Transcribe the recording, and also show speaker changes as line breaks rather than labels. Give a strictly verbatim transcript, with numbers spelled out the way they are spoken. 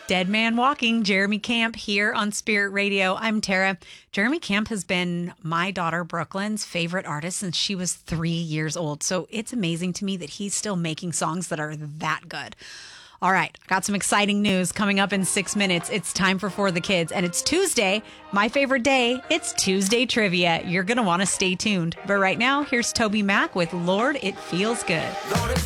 Dead Man Walking, Jeremy Camp here on Spirit Radio. I'm Tara. Jeremy Camp has been my daughter Brooklyn's favorite artist since she was three years old. So it's amazing to me that he's still making songs that are that good. All right, I got some exciting news coming up in six minutes. It's time for For the Kids, and it's Tuesday, my favorite day. It's Tuesday Trivia. You're going to want to stay tuned. But right now, here's Toby Mac with Lord, It Feels Good.
Lord, it